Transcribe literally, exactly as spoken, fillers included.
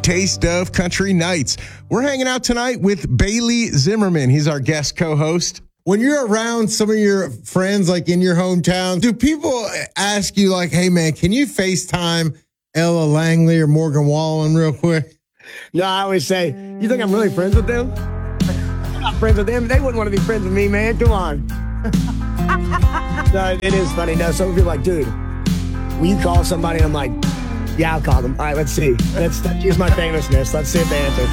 taste of country nights. We're hanging out tonight with Bailey Zimmerman. He's our guest co-host. When you're around some of your friends, like in your hometown, do people ask you like, hey man, can you FaceTime Ella Langley or Morgan Wallen real quick? No, I always say, you think I'm really friends with them? I'm not friends with them. They wouldn't want to be friends with me, man. Come on. No, it is funny. No, some people are like, dude, will you call somebody? I'm like, yeah, I'll call them. All right, let's see. Let's use my famousness. Let's see if they answer.